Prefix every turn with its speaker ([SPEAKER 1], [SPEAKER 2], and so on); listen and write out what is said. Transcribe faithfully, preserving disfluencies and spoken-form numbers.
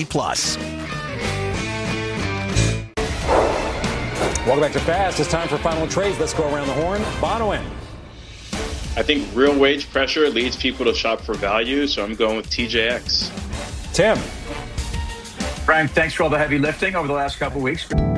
[SPEAKER 1] twenty plus.
[SPEAKER 2] Welcome back to Fast. It's time for final trades. Let's go around the horn. Bonawyn.
[SPEAKER 3] I think real wage pressure leads people to shop for value, so I'm going with T J X.
[SPEAKER 2] Tim.
[SPEAKER 4] Frank, thanks for all the heavy lifting over the last couple of weeks.